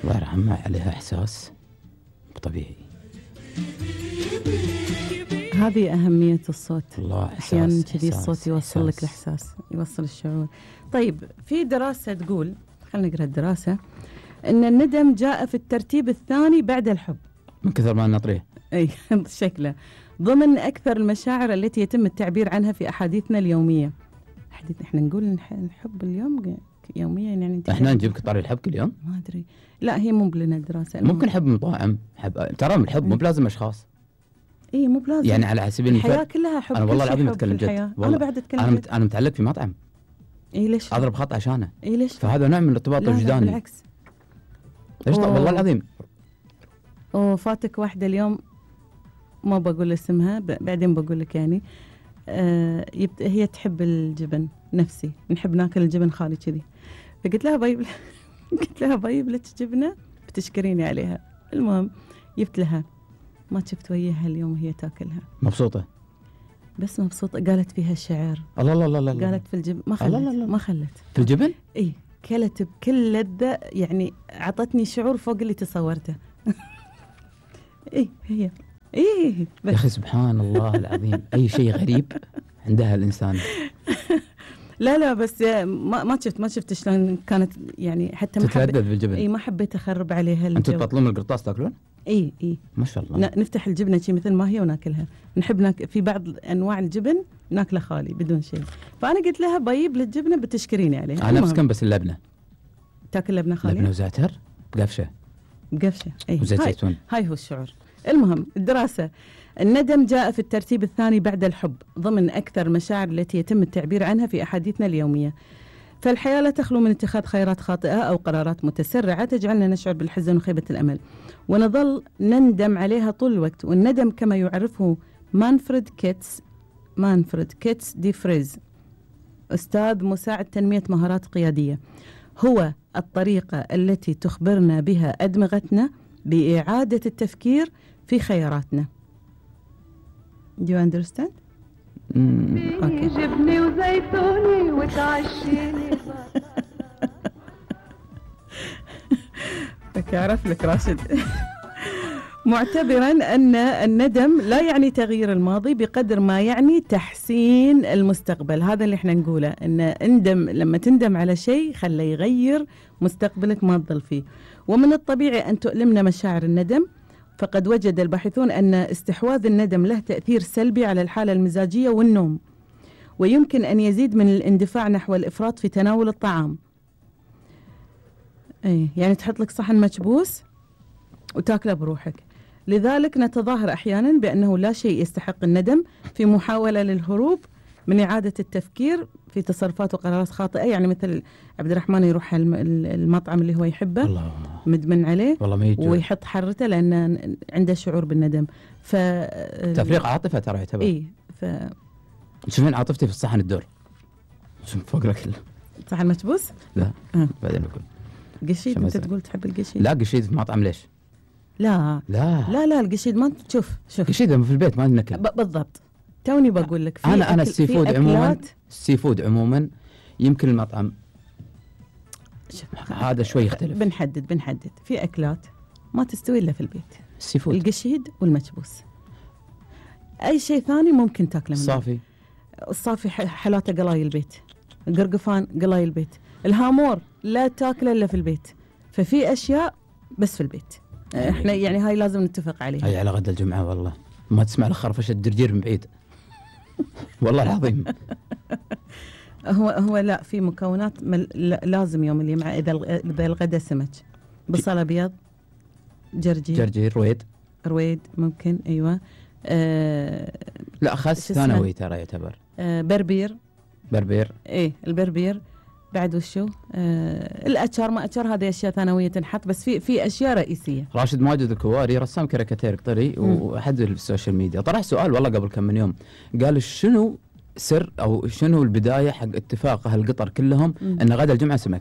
الله يرحمها، عليها إحساس طبيعي. هذه أهمية الصوت. الله، أحيانا كذي الصوت يوصل لك الإحساس، يوصل الشعور. طيب في دراسة تقول، خلينا نقرأ الدراسة، أن الندم جاء في الترتيب الثاني بعد الحب. من كثر ما نطريه. أي شكله ضمن أكثر المشاعر التي يتم التعبير عنها في أحاديثنا اليومية. إحنا نقول نحب اليوم يوميا، يعني إحنا نجيب قطار الحب كل يوم؟ ما أدري، لا هي مو لنا الدراسة. ممكن حب مطاعم، ترى الحب مو بلازم أشخاص. اي مو بلازم، يعني على حسب المثال الحياة كلها حب. أنا والله العظيم أتكلم جد. أنا بعد أتكلم جد. أنا متعلق في مطعم. اي ليش؟ أضرب خط عشانه. اي ليش؟ فهذا نوع من الارتباط الوجداني. لا بالعكس. ليش؟ والله العظيم. فاتك واحدة اليوم، ما بقول اسمها، بعدين بقول لك يعني. هي تحب الجبن نفسي، نحب ناكل الجبن خالي كذي. فقلت لها بجيب لك جبنة بتشكريني عليها. المهم جبت لها، ما شفت وياها اليوم وهي تاكلها. مبسوطة؟ بس مبسوطة. قالت فيها الشعر. الله الله الله. قالت في الجبن ما خلت في الجبن؟ اي كلت بكل لذة، يعني عطتني شعور فوق اللي تصورته. اي هي اي يا اخي سبحان الله العظيم، اي شيء غريب عندها الانسان. لا بس ما شفت شلون كانت، يعني حتى ما تتلذذ بالجبن. اي ما حبيت اخرب عليها. انتم تبطلون من القرطاس تاكلون؟ اي ما شاء الله. نفتح الجبنه شي مثل ما هي وناكلها. نحب في بعض انواع الجبن ناكله خالي بدون شيء. فانا قلت لها بجيب للجبنه بتشكريني عليها. انا نفس كم، بس اللبنه. تاكل لبنه خالي؟ لبنه وزعتر بقفشه. اي وزيت زيتون. هاي هو الشعور. المهم الدراسة، الندم جاء في الترتيب الثاني بعد الحب ضمن أكثر المشاعر التي يتم التعبير عنها في أحاديثنا اليومية. فالحياة لا تخلو من اتخاذ خيارات خاطئة أو قرارات متسرعة تجعلنا نشعر بالحزن وخيبة الأمل، ونظل نندم عليها طول الوقت. والندم كما يعرفه مانفريد كيتس دي فريز، أستاذ مساعد تنمية مهارات قيادية، هو الطريقة التي تخبرنا بها أدمغتنا بإعادة التفكير في خياراتنا. Do you understand? اوكي. جبني وزيتوني وتعشيني. اوكي اعرف لك راشد. معتبرا أن الندم لا يعني تغيير الماضي بقدر ما يعني تحسين المستقبل. هذا اللي احنا نقوله، ان لما تندم على شيء خليه يغير مستقبلك، ما تظل فيه. ومن الطبيعي أن تؤلمنا مشاعر الندم، فقد وجد الباحثون أن استحواذ الندم له تأثير سلبي على الحالة المزاجية والنوم، ويمكن أن يزيد من الاندفاع نحو الإفراط في تناول الطعام. يعني تحط لك صحن مكبوس وتاكله بروحك. لذلك نتظاهر أحيانا بأنه لا شيء يستحق الندم في محاولة للهروب من إعادة التفكير في تصرفات وقرارات خاطئة. يعني مثل عبد الرحمن يروح المطعم اللي هو يحبه، الله مدمن عليه، ويحط حرته لأن عنده شعور بالندم. تفريق عاطفة ترى يعتبر. تشوفين عاطفتي في الصحن الدور فوق لك صحن مكبوس؟ لا بعدين بقول قشيد. انت تقول تحب القشيد؟ لا قشيد في مطعم ليش؟ لا القشيد ما شوف قشيد في البيت ما ناكل. بالضبط، توني بقول لك. انا السي فود عموما يمكن المطعم هذا شوي يختلف. بنحدد في اكلات ما تستوي الا في البيت. السي فود، القشيد والمكبوس. اي شيء ثاني ممكن تاكله منه. الصافي حلاته قلاي البيت، القرقفان قلاي البيت، الهامور لا تاكله الا في البيت. ففي اشياء بس في البيت. احنا يعني هاي لازم نتفق عليها. هاي على غدا الجمعة والله ما تسمع الخرفشة الدرجير من بعيد. والله العظيم. هو لا، في مكونات لازم يوم الجمعة إذا الغدا سمك، بصل أبيض، جرجير، رويد ممكن. أيوة. لا خس ثانوي ترى يعتبر. بربير. إيه البربير. بعد وشو؟ الأشار ما أشار، هذه أشياء ثانوية تنحط، بس في أشياء رئيسية. راشد ماجد الكواري رسام كاريكاتير قطري وأحد السوشيال ميديا طرح سؤال والله قبل كم من يوم، قال شنو سر أو شنو البداية حق اتفاق أهل القطر كلهم أن غدا الجمعة سمك؟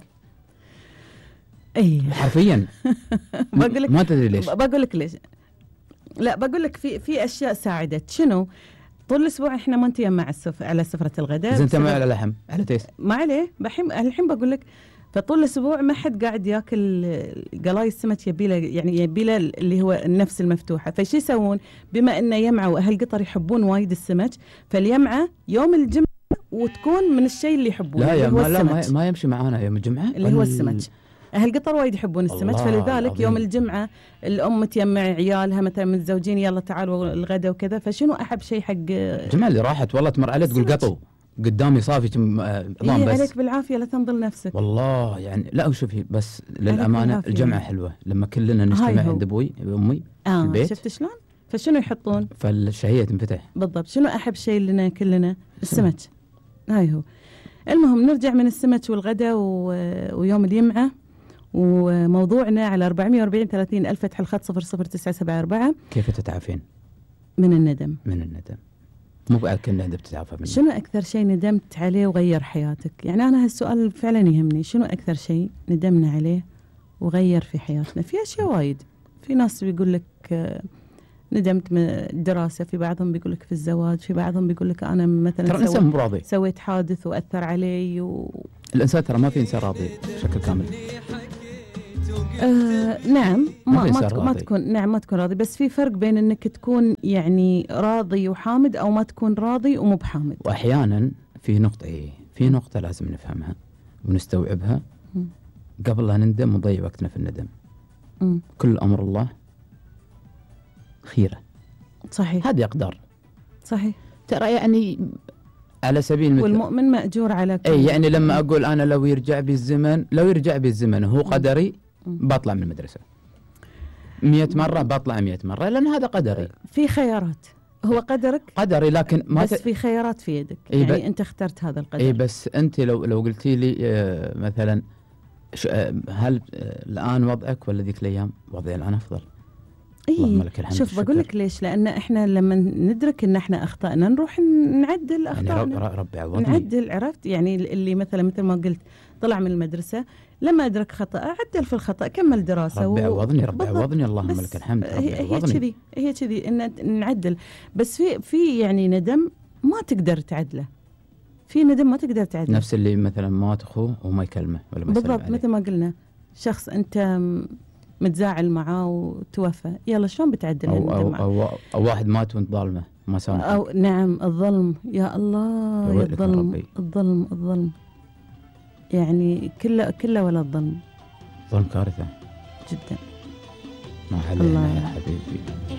حرفيا. بقول لك ما تدري ليش. بقول لك ليش. لا بقول لك في أشياء ساعدت. شنو؟ طول الأسبوع إحنا ما نتيم مع على سفرة الغداء. إذا أنت ما على لحم على تيس. ما عليه. الحين بقول لك فطول الاسبوع ما حد قاعد ياكل قلاي السمك، يبيله يعني يبيله اللي هو النفس المفتوحه. فشي يسوون بما انه يمعه واهل قطر يحبون وايد السمك، فاليمعه يوم الجمعه وتكون من الشيء اللي يحبونه لا اللي هو لا ما يمشي معانا يوم الجمعه اللي هو السمك. اهل قطر وايد يحبون السمك، فلذلك العظيم. يوم الجمعه الام تجمع عيالها مثلا متزوجين، يلا تعالوا الغداء وكذا. فشنو احب شيء حق الجمعه اللي راحت والله تمر علي تقول قطو قدامي صافي ضام بس عليك بالعافيه لا تنضل نفسك والله. يعني لا وشوفي بس للامانه الجمعه حلوه لما كلنا نجتمع عند ابوي وامي في البيت. شفت شلون؟ فشنو يحطون؟ فالشهيه تنفتح بالضبط. شنو احب شيء لنا كلنا؟ السمك. هاي هو. المهم نرجع من السمك والغداء ويوم الجمعه، وموضوعنا على 440 30 ألف فتح الخط 00974. كيف تتعافين من الندم؟ من الندم مو بأكل ندم تتعافى منه. شنو أكثر شيء ندمت عليه وغير حياتك؟ يعني أنا هالسؤال فعلا يهمني. شنو أكثر شيء ندمنا عليه وغير في حياتنا؟ في أشياء وايد. في ناس بيقول لك ندمت من الدراسة، في بعضهم بيقول لك في الزواج، في بعضهم بيقول لك أنا مثلا ترى الإنسان مو راضي، سويت حادث وأثر علي الإنسان ترى ما في إنسان راضي بشكل كامل. نعم ما تكون نعم ما تكون راضي، بس في فرق بين انك تكون يعني راضي وحامد او ما تكون راضي ومو بحامد. واحيانا في نقطة لازم نفهمها ونستوعبها قبل لا نندم ونضيع وقتنا في الندم. كل امر الله خيرة. صحيح. هذه اقدار. صحيح. ترى يعني على سبيل المثال والمؤمن مأجور على كل. اي يعني لما اقول انا لو يرجع بي الزمن هو قدري بطلع من المدرسة 100 مرة، بطلع 100 مرة، لأن هذا قدري. في خيارات، هو قدرك قدري، لكن ما بس في خيارات في يدك. يعني أنت اخترت هذا القدر. بس أنت لو قلتي لي مثلا هل الآن وضعك ولا ذيك الأيام؟ وضعي الآن أفضل. اللهم لك الحمد. شوف بقول لك ليش، لأن إحنا لما ندرك إن إحنا أخطأنا نروح نعدل أخطائنا. يعني ربي عوضني. نعدل، عرفت؟ يعني اللي مثل ما قلت طلع من المدرسة لما أدرك خطأ عدل في الخطأ، كمل دراسة. ربي عوضني اللهم لك الحمد. هي كذي إن نعدل. بس في يعني ندم ما تقدر تعدله. في ندم ما تقدر تعدله. نفس اللي مثلا مات أخوه وما يكلمه ولا ما يسلم عليه. بالضبط مثل ما قلنا، شخص أنت متزاعل معاه وتوفى، يلا شلون بتعدل أو واحد مات وانت ظالمه ما سامحك. أو نعم الظلم، يا الله يا الظلم يعني كله ولا الظلم. ظلم كارثة جدا. ما حلينا يا حبيبي.